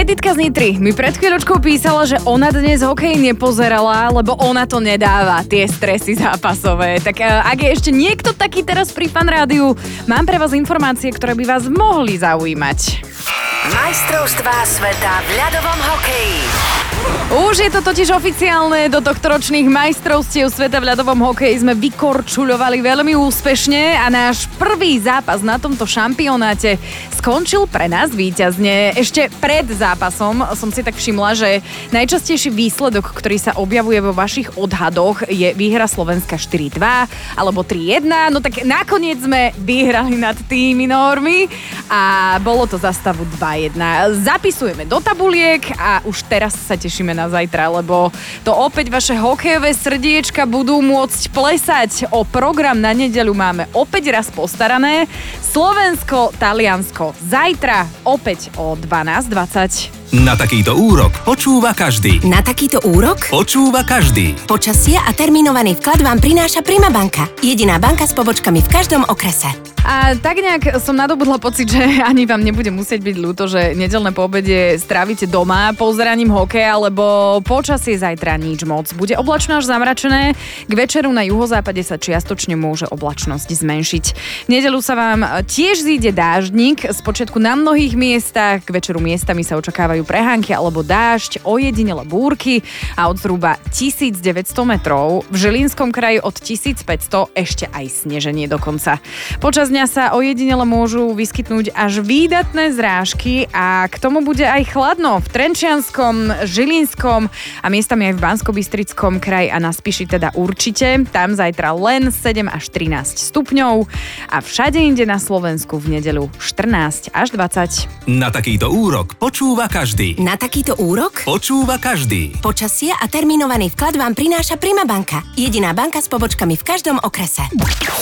Editka z Nitry mi pred chvíľočkou písala, že ona dnes hokej nepozerala, lebo ona to nedáva, tie stresy zápasové. Tak ak je ešte niekto taký teraz pri Fan Rádiu, mám pre vás informácie, ktoré by vás mohli zaujímať. Majstrovstvá sveta v ľadovom hokeji. Už je to totiž oficiálne, do tohtoročných majstrovstiev sveta v ľadovom hokeji sme vykorčuľovali veľmi úspešne a náš prvý zápas na tomto šampionáte skončil pre nás víťazne. Ešte pred zápasom som si tak všimla, že najčastejší výsledok, ktorý sa objavuje vo vašich odhadoch, je výhra Slovenska 4-2 alebo 3-1. No tak nakoniec sme vyhrali nad tými normy a bolo to za stavu 2-1. Zapisujeme do tabuliek a už teraz sa tešíme na zajtra, lebo to opäť vaše hokejové srdiečka budú môcť plesať. O program na nedeľu máme opäť raz postarané. Slovensko, Taliansko. Zajtra opäť o 12:20. Na takýto úrok počúva každý. Na takýto úrok? Počúva každý. Počasie a termínovaný vklad vám prináša Prima banka. Jediná banka s pobočkami v každom okrese. A tak nejak som nadobudla pocit, že ani vám nebude musieť byť ľúto, že nedeľné poobede strávite doma pozeraním hokeja, lebo počasie zajtra nič moc. Bude oblačno až zamračené, k večeru na juhozápade sa čiastočne môže oblačnosť zmenšiť. V nedeľu sa vám tiež zíde dáždnik, spočiatku na mnohých miestach, k večeru miestami sa očakávajú prehánky alebo dážď, ojedinele búrky a od zhruba 1900 metrov, v Žilinskom kraji od 1500 ešte aj sneženie dokonca. Počas dňa sa ojedinele môžu vyskytnúť až výdatné zrážky a k tomu bude aj chladno v Trenčianskom, Žilinskom a miestami aj v Banskobystrickom kraji a na Spiši teda určite. Tam zajtra len 7 až 13 stupňov a všade inde na Slovensku v nedeľu 14 až 20. Na takýto úrok počúva každý. Na takýto úrok? Počúva každý. Počasie a termínovaný vklad vám prináša Prima banka. Jediná banka s pobočkami v každom okrese.